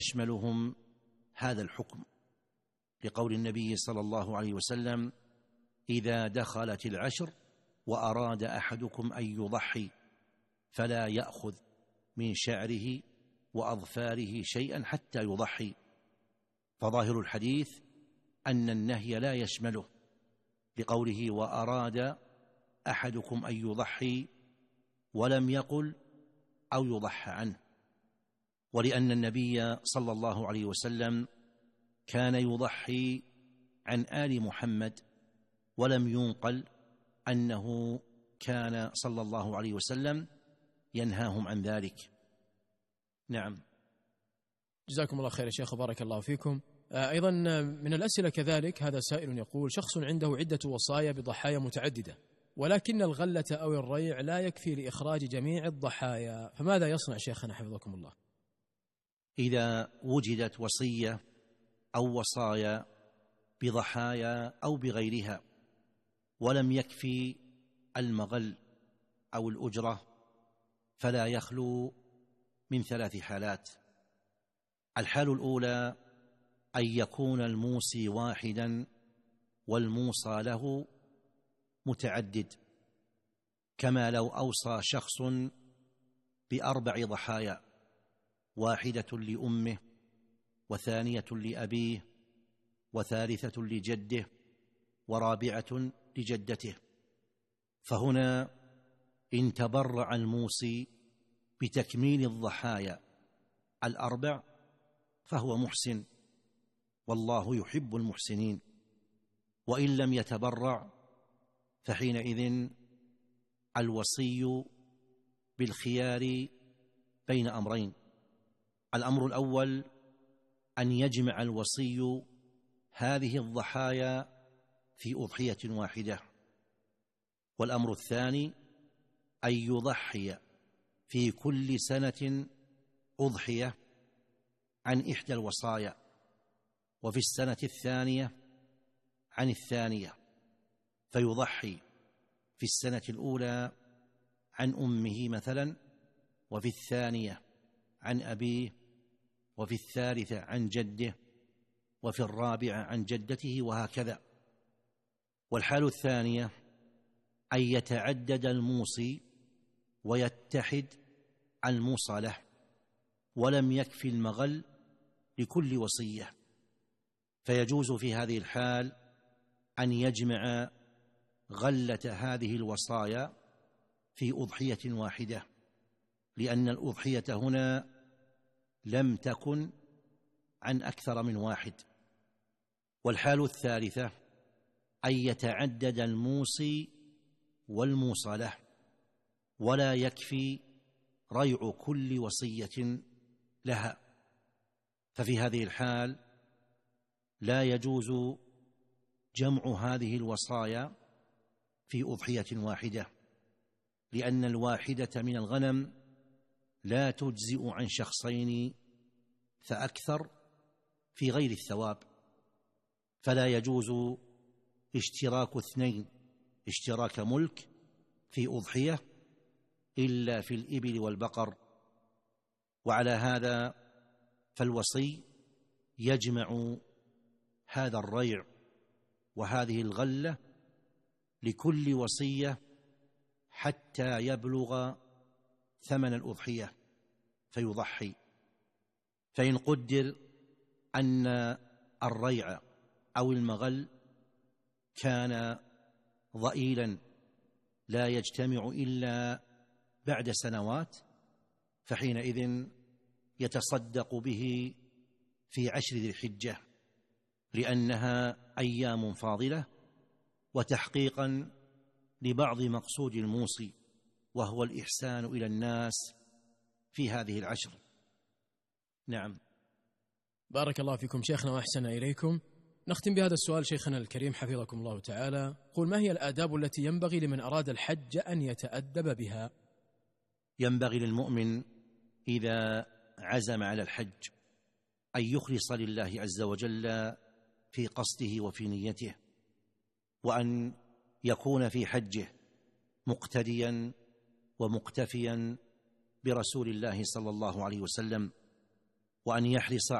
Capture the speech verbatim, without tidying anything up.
يشملهم هذا الحكم، لقول النبي صلى الله عليه وسلم: إذا دخلت العشر وأراد أحدكم أن يضحي فلا يأخذ من شعره وأظفاره شيئا حتى يضحي. فظاهر الحديث أن النهي لا يشمله، لقوله: وأراد أحدكم أن يضحي، ولم يقل أو يضحى عنه، ولأن النبي صلى الله عليه وسلم كان يضحي عن آل محمد، ولم ينقل أنه كان صلى الله عليه وسلم ينهاهم عن ذلك. نعم. جزاكم الله خير يا شيخ، بارك الله فيكم. أيضا من الأسئلة كذلك، هذا سائل يقول: شخص عنده عدة وصايا بضحايا متعددة، ولكن الغلة أو الريع لا يكفي لإخراج جميع الضحايا، فماذا يصنع شيخنا حفظكم الله؟ إذا وجدت وصية أو وصايا بضحايا أو بغيرها ولم يكفي المغل أو الأجرة، فلا يخلو من ثلاث حالات. الحال الأولى أن يكون الموصي واحدا والموصى له متعدد، كما لو أوصى شخص بأربع ضحايا: واحدة لأمه، وثانية لأبيه، وثالثة لجده، ورابعة لجدته. فهنا إن تبرع الموصي بتكميل الضحايا الأربع فهو محسن، والله يحب المحسنين. وإن لم يتبرع فحينئذ الوصي بالخيار بين أمرين: الأمر الأول أن يجمع الوصي هذه الضحايا في أضحية واحدة، والأمر الثاني أن يضحي في كل سنة أضحية عن إحدى الوصايا، وفي السنة الثانية عن الثانية، فيضحي في السنة الأولى عن أمه مثلا، وفي الثانية عن أبيه، وفي الثالثة عن جده، وفي الرابعة عن جدته، وهكذا. والحال الثانية أن يتعدد الموصي ويتحد الموصى له، ولم يكفي المغل لكل وصية، فيجوز في هذه الحال أن يجمع غلة هذه الوصايا في أضحية واحدة، لأن الأضحية هنا لم تكن عن أكثر من واحد. والحال الثالثة أن يتعدد الموصي والموصى له، ولا يكفي ريع كل وصية لها، ففي هذه الحال لا يجوز جمع هذه الوصايا في أضحية واحدة، لأن الواحدة من الغنم لا تجزئ عن شخصين فأكثر في غير الثواب، فلا يجوز اشتراك اثنين اشتراك ملك في أضحية إلا في الإبل والبقر. وعلى هذا فالوصي يجمع هذا الريع وهذه الغلة لكل وصية حتى يبلغ ثمن الأضحية فيضحي. فإن قدر أن الريع أو المغل كان ضئيلا لا يجتمع إلا بعد سنوات، فحينئذ يتصدق به في عشر ذي الحجة، لأنها أيام فاضلة وتحقيقا لبعض مقصود الموصي، وهو الإحسان إلى الناس في هذه العشر. نعم. بارك الله فيكم شيخنا وأحسن إليكم. نختم بهذا السؤال شيخنا الكريم حفظكم الله تعالى. قل: ما هي الآداب التي ينبغي لمن أراد الحج أن يتأدب بها؟ ينبغي للمؤمن إذا عزم على الحج أن يخلص لله عز وجل في قصده وفي نيته، وأن يكون في حجه مقتديا ومقتفيا برسول الله صلى الله عليه وسلم، وأن يحرص